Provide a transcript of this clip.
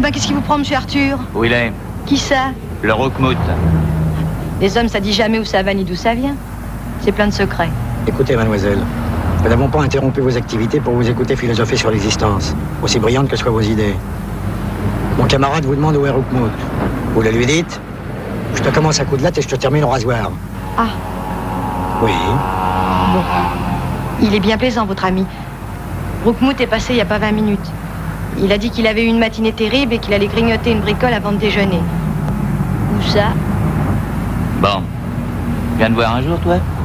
ben, qu'est-ce qui vous prend, monsieur Arthur? Où il est? Qui ça? Le Roquemout. Les hommes, ça dit jamais où ça va ni d'où ça vient. C'est plein de secrets. Écoutez, mademoiselle, nous n'avons pas interrompu vos activités pour vous écouter philosopher sur l'existence, aussi brillantes que soient vos idées. Mon camarade vous demande où est Roquemout. Vous le lui dites? Je te commence à coup de latte et je te termine au rasoir. Ah, Oui. bon. Il est bien plaisant, votre ami. Roquemout est passé il n'y a pas 20 minutes. Il a dit qu'il avait eu une matinée terrible et qu'il allait grignoter une bricole avant de déjeuner. Où ça? Bon. Tu viens de voir un jour, toi?